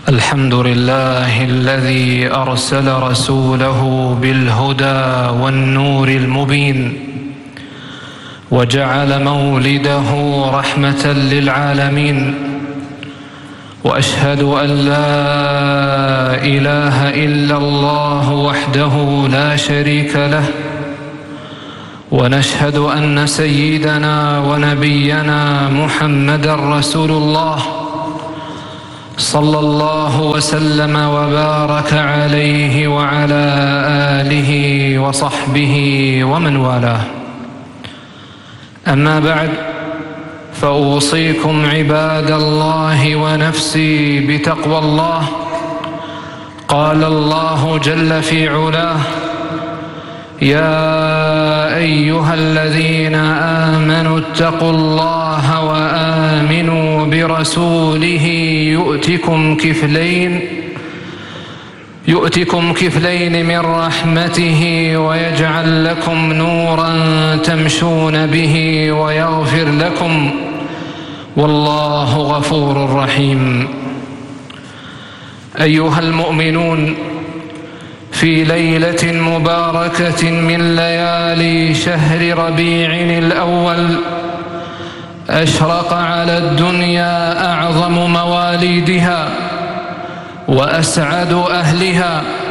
الحمد لله الذي أرسل رسوله بالهدى والنور المبين، وجعل مولده رحمة للعالمين. وأشهد أن لا إله إلا الله وحده لا شريك له، ونشهد أن سيدنا ونبينا محمدًا رسول الله صلى الله وسلم وبارك عليه وعلى آله وصحبه ومن والاه. أما بعد، فأوصيكم عباد الله ونفسي بتقوى الله. قال الله جل في علاه: يا أيها الذين آمنوا اتقوا الله وآمنوا برسوله يؤتكم كفلين من رحمته ويجعل لكم نورا تمشون به ويغفر لكم، والله غفور رحيم. أيها المؤمنون، في ليلة مباركة من ليالي شهر ربيع الأول أشرق على الدنيا أعظم مواليدها وأسعد أهلها